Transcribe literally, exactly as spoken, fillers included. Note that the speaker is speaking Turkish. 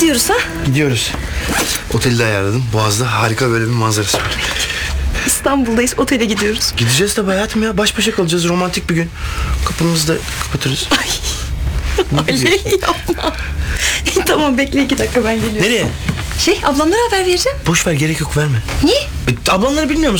Gidiyoruz ha? Gidiyoruz. Oteli de ayarladım. Boğaz'da harika böyle bir manzarası var. İstanbul'dayız, otele gidiyoruz. Gideceğiz tabii hayatım ya. Baş başa kalacağız. Romantik bir gün. Kapımızı da kapatırız. Ay. Ali yapma. Tamam bekle iki dakika ben geliyorum. Nereye? Şey ablamlara haber vereceğim. Boş ver, gerek yok, verme. Niye? E, ablamları bilmiyor musun?